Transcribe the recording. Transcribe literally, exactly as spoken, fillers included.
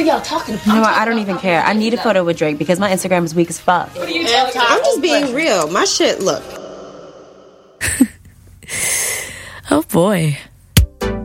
are y'all talking about? You know what? I don't even care. I need a photo with Drake because my Instagram is weak as fuck. What are you talking about? I'm just being real. My shit, look. Oh boy.